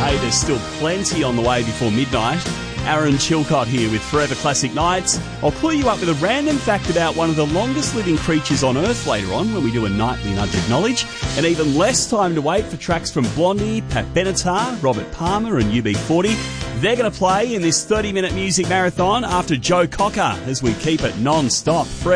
Hey, there's still plenty on the way before midnight. Aaron Chilcott here with Forever Classic Nights. I'll clue you up with a random fact about one of the longest living creatures on Earth later on when we do a nightly nudge of knowledge. And even less time to wait for tracks from Blondie, Pat Benatar, Robert Palmer and UB40. They're going to play in this 30-minute music marathon after Joe Cocker as we keep it non-stop.